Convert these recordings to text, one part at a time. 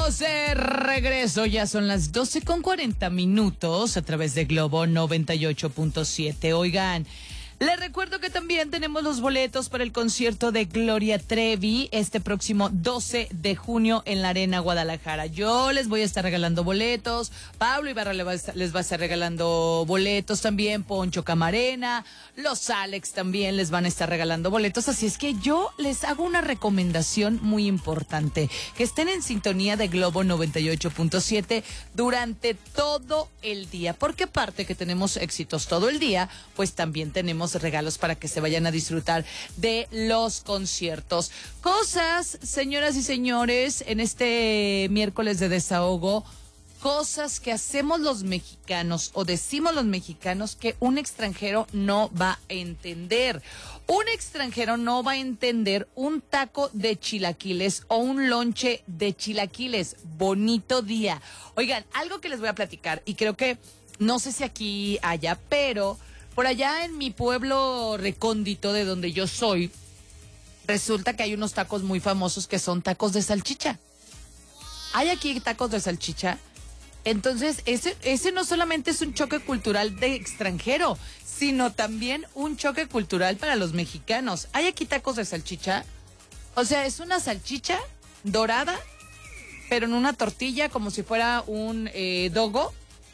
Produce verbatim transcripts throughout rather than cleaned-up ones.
Estamos de regreso, ya son las doce con cuarenta minutos a través de Globo noventa y ocho punto siete. Oigan, les recuerdo que también tenemos los boletos para el concierto de Gloria Trevi este próximo doce de junio en la Arena Guadalajara. Yo les voy a estar regalando boletos, Pablo Ibarra les va a estar, les va a estar regalando boletos también, Poncho Camarena, los Alex también les van a estar regalando boletos, así es que yo les hago una recomendación muy importante, que estén en sintonía de Globo noventa y ocho punto siete durante todo el día, porque aparte que tenemos éxitos todo el día, pues también tenemos regalos para que se vayan a disfrutar de los conciertos. Cosas, señoras y señores, en este miércoles de desahogo, cosas que hacemos los mexicanos o decimos los mexicanos que un extranjero no va a entender. Un extranjero no va a entender un taco de chilaquiles o un lonche de chilaquiles. Bonito día. Oigan, algo que les voy a platicar y creo que no sé si aquí haya, pero por allá en mi pueblo recóndito de donde yo soy, resulta que hay unos tacos muy famosos que son tacos de salchicha. Hay aquí tacos de salchicha. Entonces, ese, ese no solamente es un choque cultural de extranjero, sino también un choque cultural para los mexicanos. Hay aquí tacos de salchicha. O sea, es una salchicha dorada, pero en una tortilla como si fuera un eh, dogo.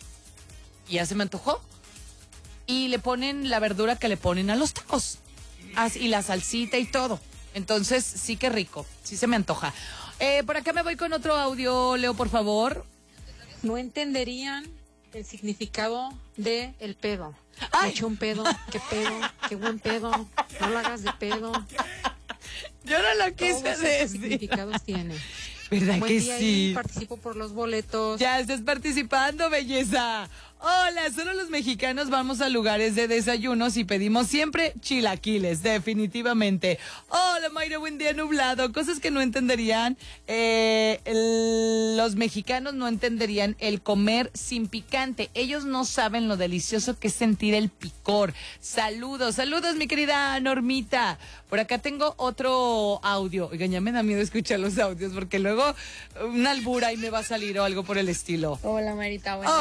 Y ya se me antojó. Y le ponen la verdura que le ponen a los tacos. As, y la salsita y todo. Entonces, sí que rico. Sí se me antoja. Eh, por acá me voy con otro audio, Leo, por favor. No entenderían el significado de el pedo. ¡Ay! Echa un pedo, qué pedo, qué buen pedo, no lo hagas de pedo. Yo no lo quise Todos esos decir. significados tiene. ¿Verdad Buen que día sí? Y participo por los boletos. Ya estás participando, belleza. Hola, solo los mexicanos vamos a lugares de desayunos y pedimos siempre chilaquiles, definitivamente. Hola, Mayra, buen día nublado. Cosas que no entenderían. Eh, el, los mexicanos no entenderían el comer sin picante. Ellos no saben lo delicioso que es sentir el picor. Saludos, saludos, mi querida Normita. Por acá tengo otro audio. Oigan, ya me da miedo escuchar los audios porque luego una albura y me va a salir o algo por el estilo. Hola, Marita, buenas